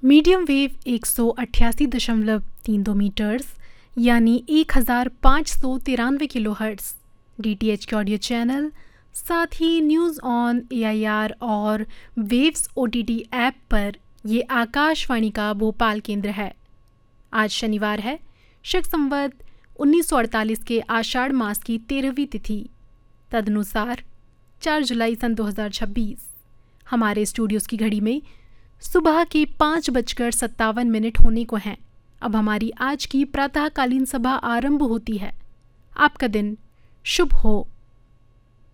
Medium wave 188.32 metres यानी 1593 kilohertz DTH के audio channel, साथ ही न्यूज़ ऑन AIR और वेव्स OTT ऐप पर ये आकाशवाणी का भोपाल केंद्र है। आज शनिवार है, शक संवत 1948 के आषाढ़ मास की 13वीं तिथि, तदनुसार 4 जुलाई सन 2026। हमारे स्टूडियोज़ की घड़ी में सुबह के 5:57 होने को हैं। अब हमारी आज की प्रातःकालीन सभा आरंभ होती है। आपका दिन शुभ हो।